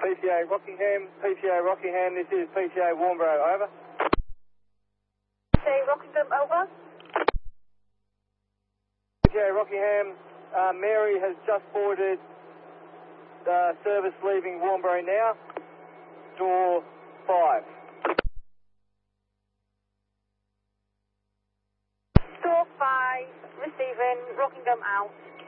PCA Rockingham, this is PCA Warnbro, over. PCA Rockingham, over. PCA Rockingham, Mary has just boarded service leaving Warnbro now, door 5. Door 5, receiving, Rockingham out.